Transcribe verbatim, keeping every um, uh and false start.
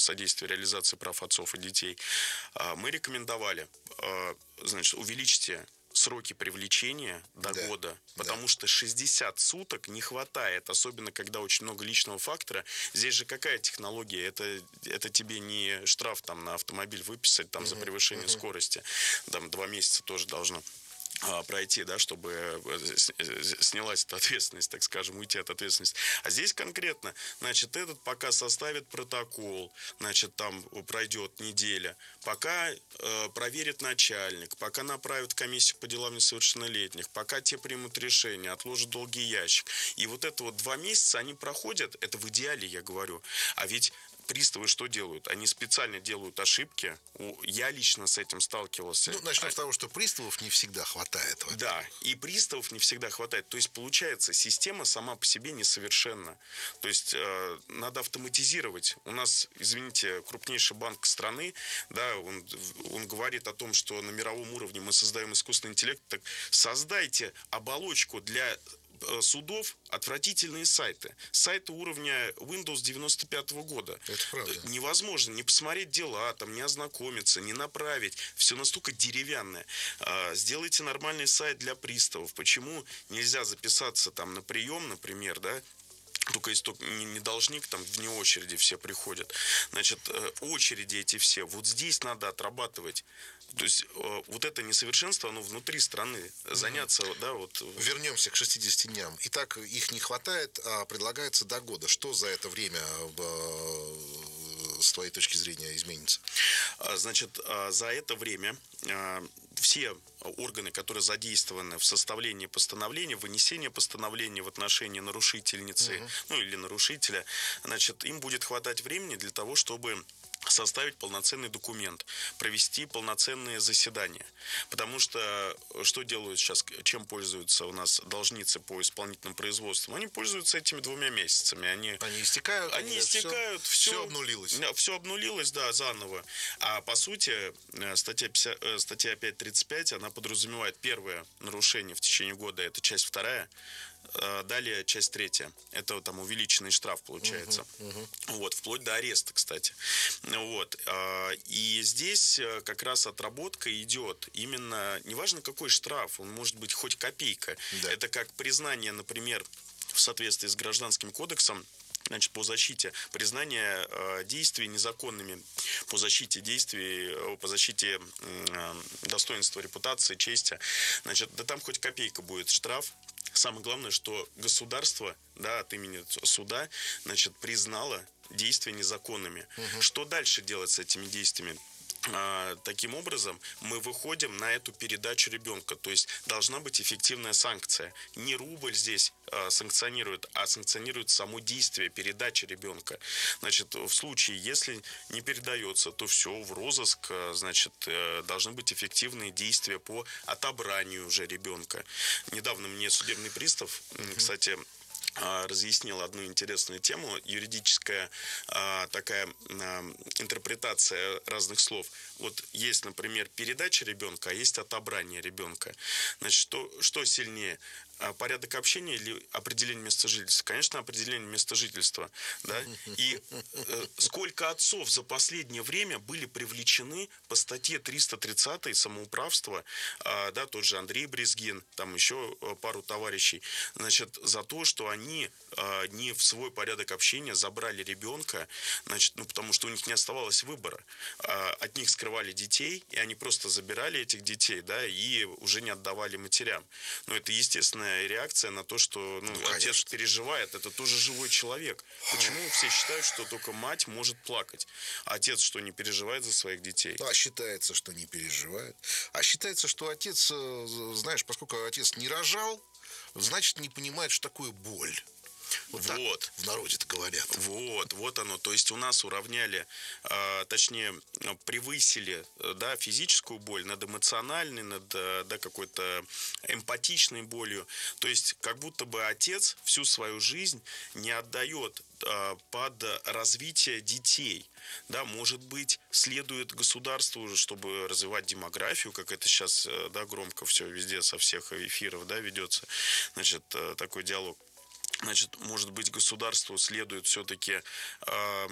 содействия реализации прав отцов и детей, мы рекомендовали, значит, увеличьте сроки привлечения до да, года, потому да. что шестьдесят суток не хватает, особенно когда очень много личного фактора. Здесь же какая технология? Это, это тебе не штраф там на автомобиль выписать там, uh-huh, за превышение uh-huh. скорости. Там два месяца тоже должно пройти, да, чтобы снялась эта ответственность, так скажем, уйти от ответственности. А здесь конкретно, значит, этот пока составит протокол, значит, там пройдет неделя, пока э, проверит начальник, пока направит комиссию по делам несовершеннолетних, пока те примут решение, отложат долгий ящик. И вот это вот два месяца они проходят, это в идеале, я говорю. А ведь приставы что делают? Они специально делают ошибки. Я лично с этим сталкивался. Ну, начнем а... с того, что приставов не всегда хватает. Да, и приставов не всегда хватает. То есть, получается, система сама по себе несовершенна. То есть, э, надо автоматизировать. У нас, извините, крупнейший банк страны, да, он, он говорит о том, что на мировом уровне мы создаем искусственный интеллект. Так создайте оболочку для судов, отвратительные сайты. Сайты уровня Windows девяносто пятого года. Это правда. Невозможно не посмотреть дела, там, не ознакомиться, не направить. Все настолько деревянное. Сделайте нормальный сайт для приставов. Почему нельзя записаться там на прием, например, да? Только если только не должник, там вне очереди все приходят. Значит, очереди эти все. Вот здесь надо отрабатывать. То есть вот это несовершенство, оно внутри страны. Заняться, mm-hmm. да, вот... Вернемся к шестидесяти дням. Итак, их не хватает, а предлагается до года. Что за это время, с твоей точки зрения, изменится? Значит, за это время все органы, которые задействованы в составлении постановления, вынесении постановления в отношении нарушительницы, uh-huh. ну или нарушителя, значит, им будет хватать времени для того, чтобы составить полноценный документ, провести полноценные заседания. Потому что что делают сейчас, чем пользуются у нас должницы по исполнительным производствам? Они пользуются этими двумя месяцами. Они, они истекают? Они истекают. Все, все, все обнулилось. Все обнулилось, да, заново. А по сути, статья, пятьдесят, статья пять тридцать пять, она подразумевает первое нарушение в течение года, это часть вторая. Далее часть третья. Это там увеличенный штраф получается. Uh-huh, uh-huh. Вот, вплоть до ареста, кстати. Вот. И здесь как раз отработка идет именно, неважно какой штраф, он может быть хоть копейка. Да. Это как признание, например, в соответствии с Гражданским кодексом, значит, по защите, признание э, действий незаконными, по защите действий, э, по защите э, достоинства, репутации, чести, значит, да там хоть копейка будет штраф. Самое главное, что государство, да, от имени суда, значит, признало действия незаконными. Угу. Что дальше делать с этими действиями? Таким образом, мы выходим на эту передачу ребенка. То есть должна быть эффективная санкция. Не рубль здесь а, санкционирует, а санкционирует само действие передачи ребенка. Значит, в случае, если не передается, то все, в розыск, значит, должны быть эффективные действия по отобранию уже ребенка. Недавно мне судебный пристав, mm-hmm. кстати, разъяснил одну интересную тему, юридическая а, такая а, интерпретация разных слов. Вот есть, например, передача ребенка, а есть отобрание ребенка. Значит, что, что сильнее? Порядок общения или определение места жительства? Конечно, определение места жительства. Да? И э, сколько отцов за последнее время были привлечены по статье триста тридцать самоуправство, э, да, тот же Андрей Брезгин, там еще пару товарищей, значит, за то, что они э, не в свой порядок общения забрали ребенка, значит, ну, потому что у них не оставалось выбора. Э, от них скрывали детей, и они просто забирали этих детей, да, и уже не отдавали матерям. Но это, естественно, реакция на то, что ну, ну, отец переживает, это тоже живой человек. Почему все считают, что только мать может плакать, а отец что, не переживает за своих детей? А считается, что не переживает. А считается, что отец, знаешь, поскольку отец не рожал, значит, не понимает, что такое боль. Вот, вот. В народе-то говорят. Вот, вот оно. То есть у нас уравняли, э, точнее, превысили, да, физическую боль над эмоциональной, над, да, какой-то эмпатичной болью. То есть как будто бы отец всю свою жизнь не отдает э, под развитие детей. Да, может быть, следует государству, чтобы развивать демографию, как это сейчас, да, громко все везде со всех эфиров, да, ведется, значит, такой диалог. Значит, может быть, государству следует все-таки э,